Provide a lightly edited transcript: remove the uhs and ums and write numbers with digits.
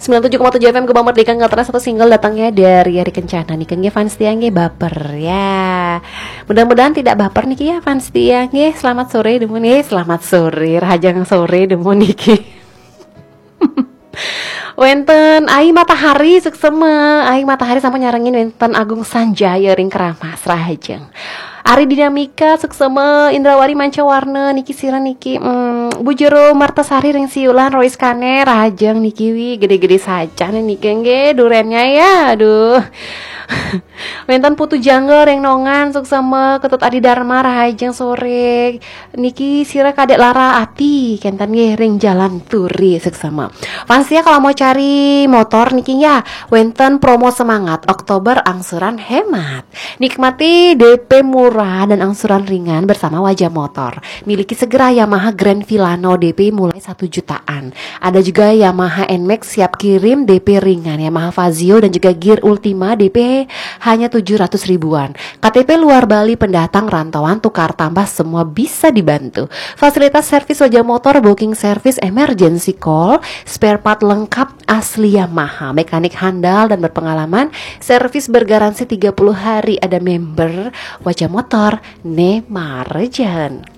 97,7 FM Gebang Merdeka Ngatara, satu single datangnya dari Ari Kencana nih kengge fans tiangge baper ya. Mudah-mudahan tidak baper niki ya fans tiangge. Selamat sore demun nih, selamat sore rajang sore demun niki. Wenten ai matahari suksema, ai matahari sampai nyarengin wenten Agung Sanjaya ring keramas rahajeng. Ari Dinamika suksema Indrawari Mancawarna niki sira niki Bu Jero Martasari ring siulan Rois Kane rahajeng niki wi gede-gede saja niki nge durennya ya aduh. Wenten Putu Jangger yang nongan suksema Ketut Adi Dharma rahajeng sore niki sira kadek Lara Ati kentan nge ring jalan turi suksema. Pansia kalau mau cari motor niki ya wenten promo semangat Oktober angsuran hemat. Nikmati DP murah dan angsuran ringan bersama Wajah Motor. Miliki segera Yamaha Grand Villano DP mulai 1 jutaan. Ada juga Yamaha NMAX siap kirim DP ringan, Yamaha Fazio dan juga Gear Ultima DP hanya 700 ribuan. KTP luar Bali, pendatang, rantauan, tukar tambah semua bisa dibantu. Fasilitas servis Wajah Motor, booking service, emergency call, spare part lengkap asli Yamaha, mekanik handal dan berpengalaman, servis bergaransi 30 hari, ada member Wajah Motor Nemarjan.